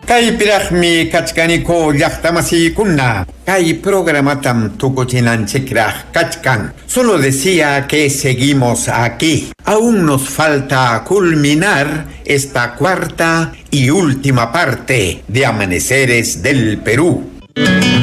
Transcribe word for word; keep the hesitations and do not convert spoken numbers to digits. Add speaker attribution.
Speaker 1: Kay piraqmi kachkaniko llaqtamasi kunna. Kay programatam tukuchinanchikraq kachkan. Solo decía que seguimos aquí. Aún nos falta culminar esta cuarta y última parte de Amaneceres del Perú.